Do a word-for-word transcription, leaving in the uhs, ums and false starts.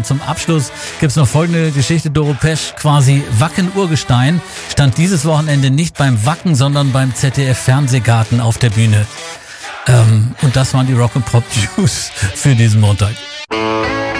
Und zum Abschluss gibt's noch folgende Geschichte. Doro Pesch, quasi Wacken-Urgestein, stand dieses Wochenende nicht beim Wacken, sondern beim Z D F-Fernsehgarten auf der Bühne. Ähm, und das waren die Rock and Pop News für diesen Montag.